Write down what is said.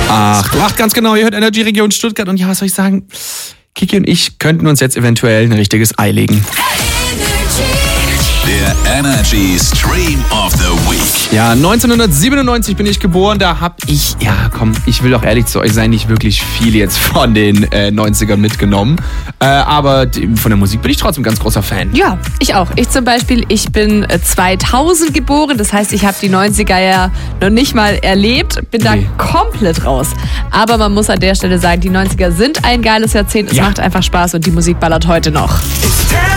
8 ganz genau, ihr hört Energy Region Stuttgart und ja, was soll ich sagen? Kiki und ich könnten uns jetzt eventuell ein richtiges Ei legen. Der Energy Stream of the Week. Ja, 1997 bin ich geboren, da hab ich, ich will doch ehrlich zu euch sein, nicht wirklich viel jetzt von den 90ern mitgenommen. Aber von der Musik bin ich trotzdem ganz großer Fan. Ja, ich auch. Ich zum Beispiel, ich bin 2000 geboren, das heißt, ich habe die 90er ja noch nicht mal erlebt, bin da komplett raus. Aber man muss an der Stelle sagen, die 90er sind ein geiles Jahrzehnt, es macht einfach Spaß und die Musik ballert heute noch.